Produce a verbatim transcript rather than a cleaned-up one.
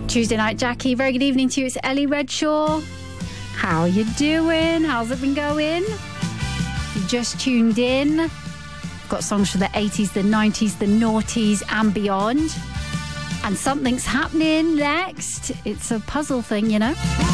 Tuesday Night Jackie, very good evening to you. It's Ellie Redshaw. How you doing? How's it been going? You just tuned in. Got songs from the eighties, the nineties, the noughties and beyond. And something's happening next. It's a puzzle thing, you know.